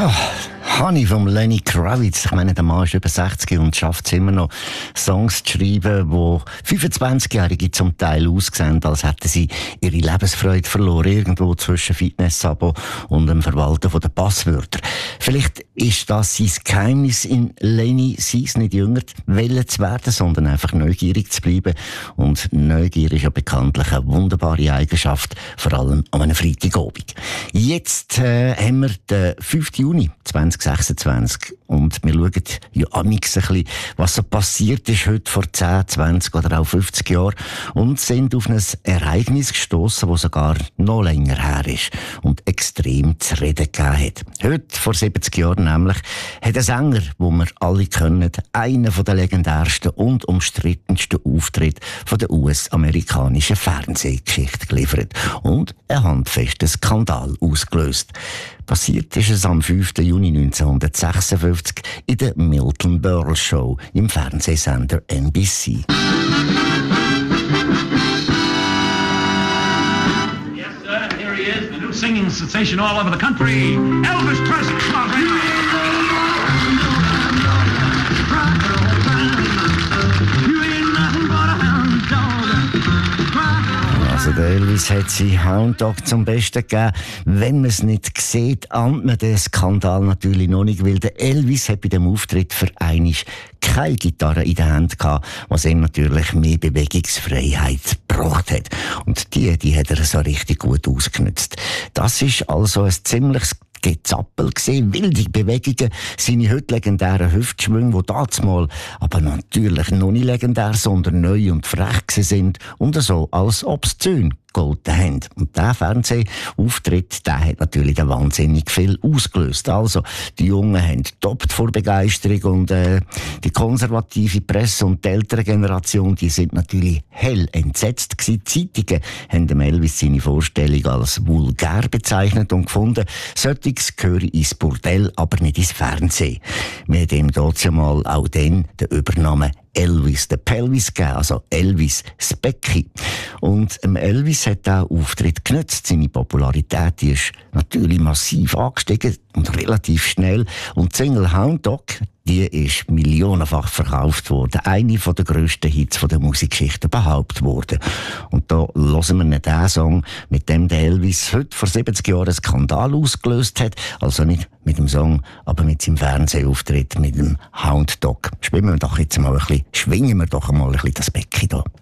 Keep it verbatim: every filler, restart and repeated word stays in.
Ja, Honey von Lenny Kravitz. Ich meine, der Mann ist über sechzig und schafft es immer noch, Songs zu schreiben, die fünfundzwanzigjährige zum Teil aussehen, als hätten sie ihre Lebensfreude verloren, irgendwo zwischen Fitness-Abo und dem Verwalten der Passwörter. Vielleicht ist das sein Geheimnis in Lenny, sei es nicht jünger wollen zu werden, sondern einfach neugierig zu bleiben. Und Neugier ist ja bekanntlich eine wunderbare Eigenschaft, vor allem an einem Freitagabend. Jetzt äh, haben wir den fünften Juni zweitausendsechsundzwanzig und wir schauen ja amix ein bisschen, was so passiert ist heute vor zehn, zwanzig oder auch fünfzig Jahren und sind auf ein Ereignis gestossen, das sogar noch länger her ist und extrem zu reden gegeben hat. Heute, vor siebzig Jahren nämlich, hat ein Sänger, wo wir alle kennen, einen der legendärsten und umstrittensten Auftritte von der U S-amerikanischen Fernsehgeschichte geliefert und einen handfesten Skandal ausgelöst. Passiert ist es am fünften Juni neunzehnhundertsechsundfünfzig in der Milton Berle Show im Fernsehsender N B C. Yes, sir, here he is, the new singing sensation all over the country, Elvis Presley. Also der Elvis hat seinen Hound Dog zum Besten gegeben. Wenn man es nicht sieht, ahnt man den Skandal natürlich noch nicht, weil der Elvis hat bei dem Auftritt für einmal keine Gitarre in der Hand gehabt, was ihm natürlich mehr Bewegungsfreiheit gebracht hat. Und die, die hat er so richtig gut ausgenutzt. Das ist also ein ziemliches Gezappel gesehen, wilde Bewegungen, seine heute legendären Hüftschwünge, die dazumal aber natürlich noch nicht legendär, sondern neu und frech sind und so als obszön gegolten haben. Und dieser Fernsehauftritt, der hat natürlich wahnsinnig viel ausgelöst. Also, die Jungen haben getoppt vor Begeisterung und äh, die konservative Presse und die ältere Generation, die sind natürlich hell entsetzt gewesen. Die Zeitungen haben dem Elvis seine Vorstellung als vulgär bezeichnet und gefunden, solches gehöre ins Bordell, aber nicht ins Fernsehen. Wir haben ihm dort ja mal auch dann den Übernamen Elvis the Pelvis gegeben, also Elvis Specky. Und ähm, Elvis hat diesen Auftritt genutzt. Seine Popularität die ist natürlich massiv angestiegen und relativ schnell. Und die Single Hound Dog, die ist millionenfach verkauft worden. Eine der grössten Hits der Musikgeschichte überhaupt worden. Und da hören wir nicht den Song, mit dem der Elvis heute vor siebzig Jahren einen Skandal ausgelöst hat. Also nicht mit dem Song, aber mit seinem Fernsehauftritt mit dem Hound Dog. Schwimmen wir doch jetzt mal ein bisschen, schwingen wir doch mal ein bisschen das Becken da.